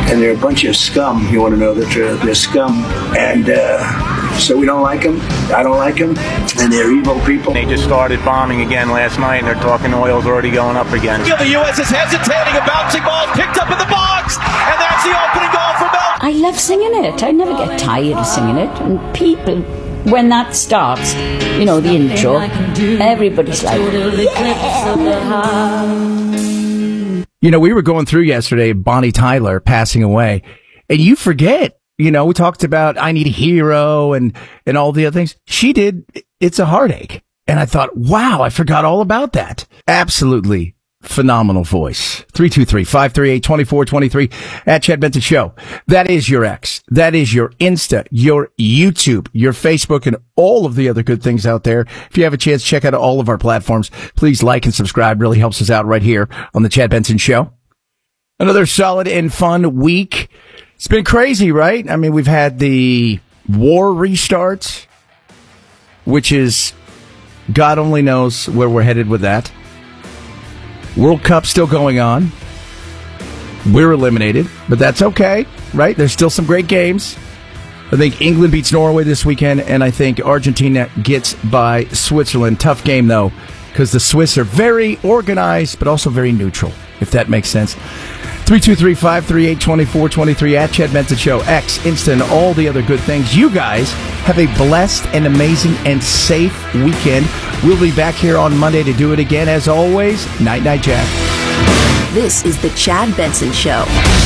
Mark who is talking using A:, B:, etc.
A: and they're a bunch of scum. You want to know that they're scum, and so we don't like them. I don't like them, and they're evil people.
B: They just started bombing again last night, and they're talking oil's already going up again.
C: The U.S. is hesitating. A bouncing ball picked up in the box, and that's the opening goal for Belgium.
D: I love singing it. I never get tired of singing it, and people, when that starts, you know, the intro, everybody's like, yeah.
E: You know, we were going through yesterday, Bonnie Tyler passing away, and you forget, you know, we talked about I Need a Hero and all the other things. She did It's a Heartache. And I thought, wow, I forgot all about that. Absolutely phenomenal voice. 323-538-2423 at Chad Benson Show. That is your X. That is your Insta, your YouTube, your Facebook, and all of the other good things out there. If you have a chance, check out all of our platforms. Please like and subscribe. Really helps us out right here on the Chad Benson Show. Another solid and fun week. It's been crazy, right? I mean, we've had the war restarts, which is God only knows where we're headed with that. World Cup still going on. We're eliminated, but that's okay, right? There's still some great games. I think England beats Norway this weekend, and I think Argentina gets by Switzerland. Tough game, though, because the Swiss are very organized, but also very neutral, if that makes sense. 323-538-2423 at Chad Benson Show, X, Insta, and all the other good things. You guys have a blessed and amazing and safe weekend. We'll be back here on Monday to do it again. As always, night-night, Chad.
F: This is the Chad Benson Show.